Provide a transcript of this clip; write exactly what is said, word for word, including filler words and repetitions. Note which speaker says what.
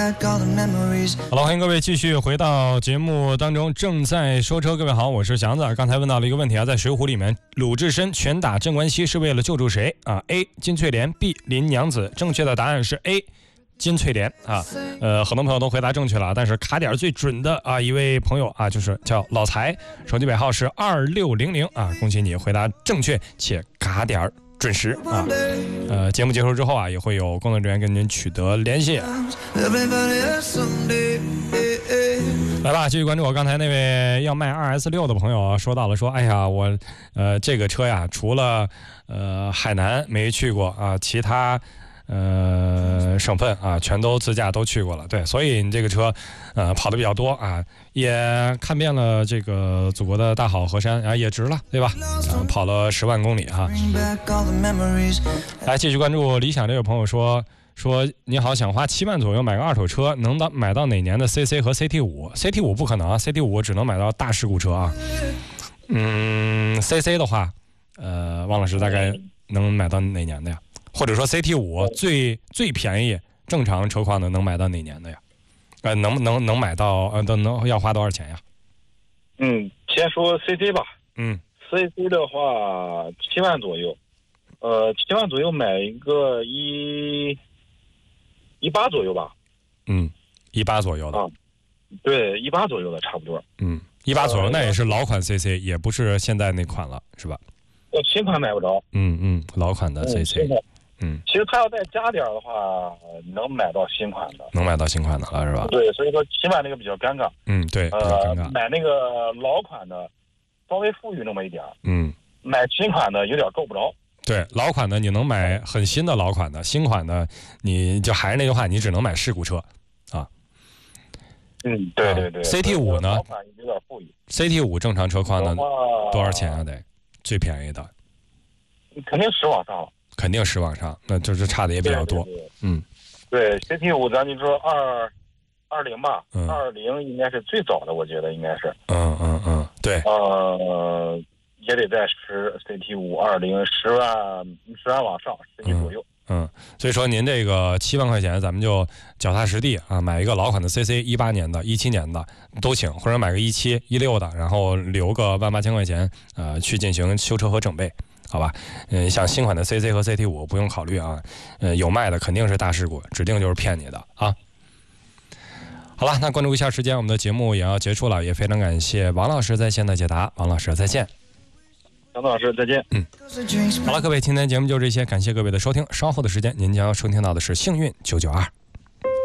Speaker 1: 好了，欢迎各位继续回到节目当中，正在说车。各位好，我是祥子。刚才问到了一个问题啊，在水浒里面，鲁智深拳打镇关西是为了救助谁啊 ？A. 金翠莲 ，B. 林娘子。正确的答案是 A. 金翠莲啊。呃，很多朋友都回答正确了，但是卡点最准的啊一位朋友啊，就是叫老财，手机尾号是二六零零啊，恭喜你回答正确且卡点准时啊。呃，节目结束之后啊，也会有工作人员跟您取得联系。来吧，继续关注我刚才那位要卖 二 S 六 的朋友啊，说到了说，哎呀，我呃这个车呀，除了呃海南没去过啊，其他呃省份啊全都自驾都去过了。对，所以你这个车呃跑的比较多啊，也看遍了这个祖国的大好河山啊，也值了，对吧？啊，跑了十万公里哈。来继续关注理想这位朋友说。说你好，想花七万左右买个二手车，能到买到哪年的 C C 和 C T 五 ？C T 五 不可能啊 ，C T 五 只能买到大事故车啊。嗯 ，C C 的话，呃，汪老师大概能买到哪年的呀？或者说 C T 五 最最便宜正常车况的能买到哪年的呀？呃，能能能买到呃，能能要花多少钱呀？
Speaker 2: 嗯，先说 C C 吧。
Speaker 1: 嗯
Speaker 2: ，C C 的话七万左右，呃，七万左右买一个一。一八左右吧，
Speaker 1: 嗯，一八左右的，
Speaker 2: 啊，对，一八左右的差不多，
Speaker 1: 嗯，一八左右，那也是老款 C C， 也不是现在那款了，是吧？
Speaker 2: 呃，新款买不着，
Speaker 1: 嗯嗯，老款的 C C， 嗯，
Speaker 2: 其实他要再加点的话，能买到新款的，
Speaker 1: 能买到新款的了，是吧？
Speaker 2: 对，所以说起码那个比较尴尬，
Speaker 1: 嗯，对，比较尴尬。
Speaker 2: 呃，买那个老款的，稍微富裕那么一点，
Speaker 1: 嗯，
Speaker 2: 买新款的有点够不着。
Speaker 1: 对，老款的你能买很新的老款的，新款的你就还是那句话，你只能买事故车，啊。
Speaker 2: 嗯，对对对。
Speaker 1: 啊、C T 五 呢？
Speaker 2: 老款有点富裕。
Speaker 1: C T 五 正常车况呢，多少钱啊？得最便宜的，
Speaker 2: 肯定十往上了。
Speaker 1: 肯定十往上，那就是差的也比较多。
Speaker 2: 对对对
Speaker 1: 嗯，
Speaker 2: 对 C T 五 咱就说二二零吧，二零、嗯、应该是最早的，我觉得应该是。
Speaker 1: 嗯嗯嗯，对。
Speaker 2: 呃。也得在十 C T 五二零十万十万往上十几左右。
Speaker 1: 嗯，嗯所以说您这个七万块钱，咱们就脚踏实地啊，买一个老款的 C C， 一八年的、一七年的都行，或者买个一七、一六的，然后留个万八千块钱，呃，去进行修车和整备，好吧？嗯，像新款的 C C 和 C T 五 不用考虑啊，呃，有卖的肯定是大事故，指定就是骗你的啊。好了，那关注一下时间，我们的节目也要结束了，也非常感谢王老师在线的解答，王老师再见。
Speaker 2: 杨老师再见。
Speaker 1: 嗯，好了，各位，今天节目就这些，感谢各位的收听。稍后的时间，您将要收听到的是幸运九九二。